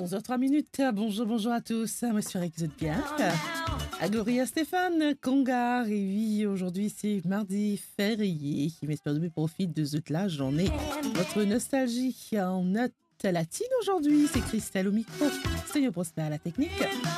11h03. Bonjour, bonjour à tous. Moi, j'espère que vous êtes bien. À Gloria Stéphane, Congar. Et oui, aujourd'hui, c'est mardi férié. J'espère que vous profitez de la journée. Votre nostalgie en note latine aujourd'hui. C'est Christelle au micro. Seigneur Prosper à la technique.